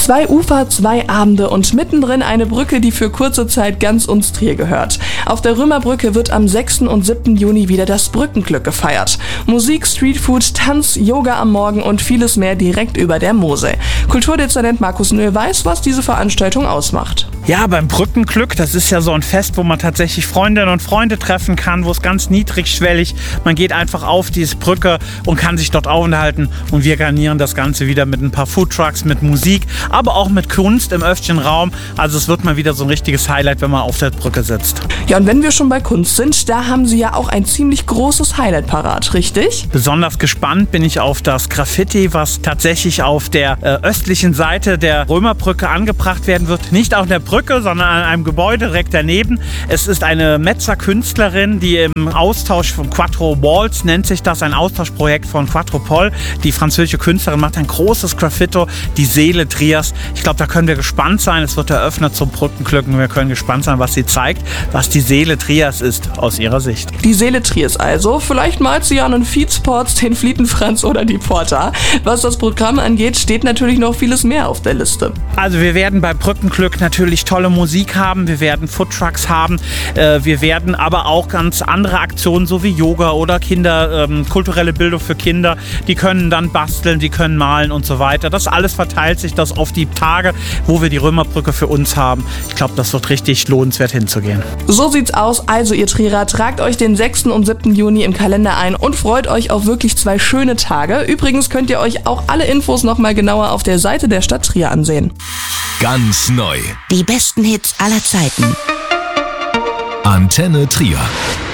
2 Ufer, 2 Abende und mittendrin eine Brücke, die für kurze Zeit ganz uns Trier gehört. Auf der Römerbrücke wird am 6. und 7. Juni wieder das Brückenglück gefeiert. Musik, Streetfood, Tanz, Yoga am Morgen und vieles mehr direkt über der Mosel. Kulturdezernent Markus Nöhl weiß, was diese Veranstaltung ausmacht. Ja, beim Brückenglück, das ist ja so ein Fest, wo man tatsächlich Freundinnen und Freunde treffen kann, wo es ganz niedrigschwellig, man geht einfach auf diese Brücke und kann sich dort aufhalten und wir garnieren das Ganze wieder mit ein paar Foodtrucks, mit Musik, aber auch mit Kunst im öffentlichen Raum. Also es wird mal wieder so ein richtiges Highlight, wenn man auf der Brücke sitzt. Ja, und wenn wir schon bei Kunst sind, da haben Sie ja auch ein ziemlich großes Highlight parat, richtig? Besonders gespannt bin ich auf das Graffiti, was tatsächlich auf der östlichen Seite der Römerbrücke angebracht werden wird. Nicht auf der Brücke, sondern an einem Gebäude direkt daneben. Es ist eine Metzer Künstlerin, die im Austausch von Quattro Walls, nennt sich das, ein Austauschprojekt von Quattropoll. Die französische Künstlerin macht ein großes Graffito, die Seele Triers. Ich glaube, da können wir gespannt sein. Es wird eröffnet zum Brückenglück und wir können gespannt sein, was sie zeigt, was die Seele Triers ist aus ihrer Sicht. Die Seele Triers also. Vielleicht malt sie ja einen Feedsports, den Flietenfranz oder die Porta. Was das Programm angeht, steht natürlich noch vieles mehr auf der Liste. Also wir werden bei Brückenglück natürlich tolle Musik haben, wir werden Foodtrucks haben, wir werden aber auch ganz andere Aktionen, so wie Yoga oder Kinder, kulturelle Bildung für Kinder, die können dann basteln, die können malen und so weiter. Das alles verteilt sich das auf die Tage, wo wir die Römerbrücke für uns haben. Ich glaube, das wird richtig lohnenswert hinzugehen. So sieht's aus. Also ihr Trierer, tragt euch den 6. und 7. Juni im Kalender ein und freut euch auf wirklich 2 schöne Tage. Übrigens könnt ihr euch auch alle Infos nochmal genauer auf der Seite der Stadt Trier ansehen. Ganz neu. Die besten Hits aller Zeiten. Antenne Trier.